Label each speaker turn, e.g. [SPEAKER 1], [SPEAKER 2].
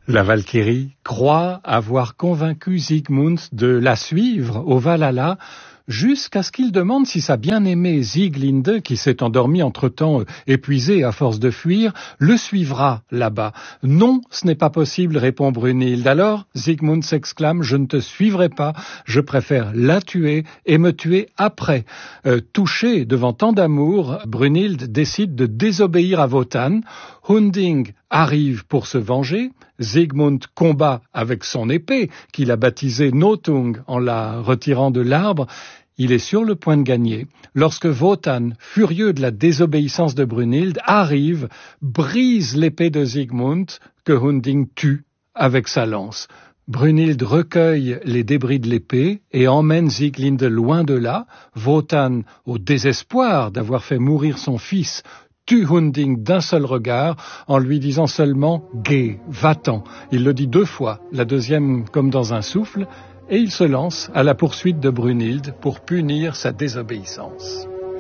[SPEAKER 1] La Valkyrie croit avoir convaincu Siegmund de la suivre au Valhalla jusqu'à ce qu'il demande si sa bien-aimée Sieglinde, qui s'est endormie entre-temps épuisée à force de fuir, le suivra là-bas. « Non, ce n'est pas possible », répond Brunhild. Alors Siegmund s'exclame « Je ne te suivrai pas, je préfère la tuer et me tuer après ». Touchée devant tant d'amour, Brunhild décide de désobéir à Wotan. Hunding arrive pour se venger. Siegmund combat avec son épée, qu'il a baptisée Nothung en la retirant de l'arbre. Il est sur le point de gagner lorsque Wotan, furieux de la désobéissance de Brunhild, arrive, brise l'épée de Siegmund que Hunding tue avec sa lance. Brunhild recueille les débris de l'épée et emmène Sieglinde loin de là. Wotan, au désespoir d'avoir fait mourir son fils, tue Hunding d'un seul regard en lui disant seulement « Geh, va-t'en ». Il le dit 2 fois, la deuxième comme dans un souffle, et il se lance à la poursuite de Brunhild pour punir sa désobéissance.